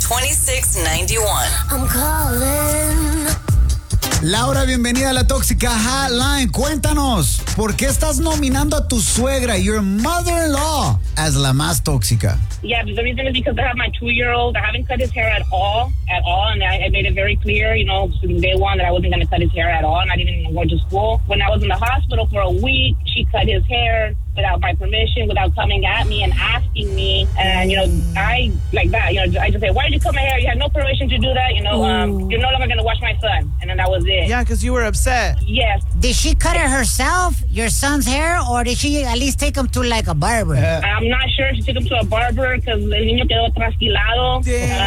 2691. I'm calling. Laura, bienvenida a La Tóxica Hotline. Cuéntanos, ¿por qué estás nominando a tu suegra, your mother-in-law, as la más tóxica? Yeah, the reason is because I have my 2-year-old. I haven't cut his hair at all. And I made it very clear, from day one that I wasn't going to cut his hair at all, not even going to school. When I was in the hospital for a week, she cut his hair without my permission, without coming at me and asking me. And, I, like that, I just say, why did you cut my hair? You had no permission to do that. You're no longer going to watch my son. And then that was it. Yeah, because you were upset. Yes. Did she cut it herself, your son's hair, or did she at least take him to like a barber? I'm not sure. She took him to a barber because el niño quedó trasquilado.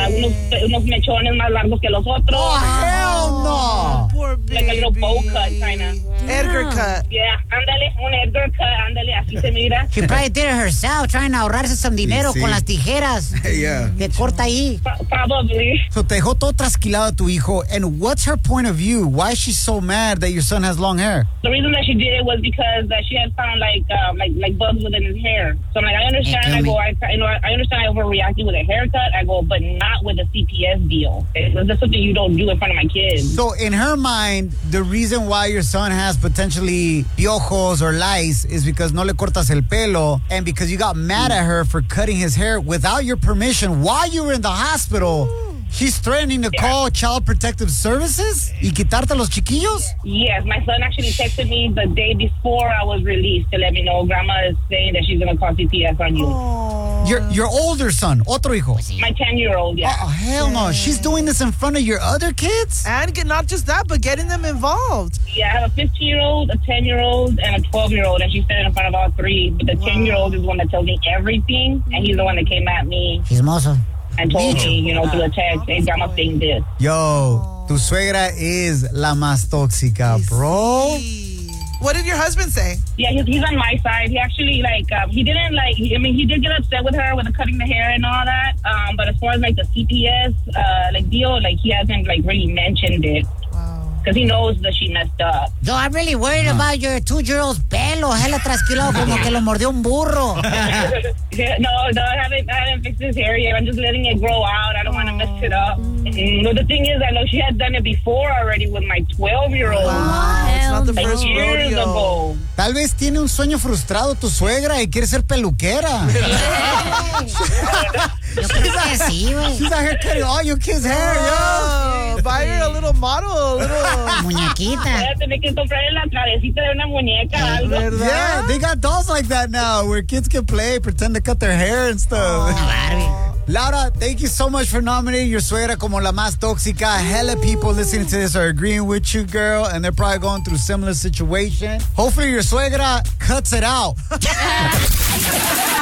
Unos mechones más largos que los otros. Oh, hell no. Poor baby. Like a little bowl cut, kind of. Edgar cut. Yeah, ándale, un Edgar cut, ándale, así se mira. She probably did it herself, trying to ahorrarse some dinero Sí. con las tijeras. Yeah. Que corta ahí. Probably. So te dejó todo trasquilado a tu hijo. And what's her point of view? Why is she so mad that your son has long hair? The reason that she did it was because she had found like bugs within his hair. So I'm like, I understand. Hey, I go, I understand. I overreacted with a haircut. I go, but not with a CPS deal. That's something you don't do in front of my kids. So in her mind, the reason why your son has potentially piojos or lice is because no le cortas el pelo, and because you got mad at her for cutting his hair without your permission while you were in the hospital. She's threatening to call Child Protective Services y quitarte los chiquillos? Yes, my son actually texted me the day before I was released to let me know Grandma is saying that she's going to call CPS on you. Your older son, otro hijo. My 10-year-old, yeah. Oh, hell no. She's doing this in front of your other kids? And not just that, but getting them involved. Yeah, I have a 15-year-old, a 10-year-old, and a 12-year-old, and she's standing in front of all three. But the 10-year-old is the one that tells me everything, and he's the one that came at me Chismoso. and told me, through a text, hey, Grandma's saying this. Yo, tu suegra is la más tóxica, bro. What did your husband say? Yeah, he's on my side. He actually, he didn't, he did get upset with her with the cutting the hair and all that. But as far as, the CPS, deal, he hasn't, really mentioned it. Because he knows that she messed up. Yo, I'm really worried about your 2-year-old's pelo. Hella trasquilado como que lo mordió un burro. No, I haven't fixed his hair yet. I'm just letting it grow out. I don't want to mess it up. But the thing is, I know she had done it before already with my 12-year-old. Wow, it's not the first Years rodeo. ago. Tal vez tiene un sueño frustrado tu suegra y quiere ser peluquera. Yo creo que sí, güey. She's out here cutting all your kids' hair, yo. Oh, buy her a little model, a little... Muñequita. Voy a tener que comprarle la cabecita de una muñeca o algo. ¿Verdad? Yeah, they got dolls like that now where kids can play, pretend to cut their hair and stuff. Laura, thank you so much for nominating your suegra como la más tóxica. Hella people listening to this are agreeing with you, girl, and they're probably going through a similar situation. Hopefully your suegra cuts it out.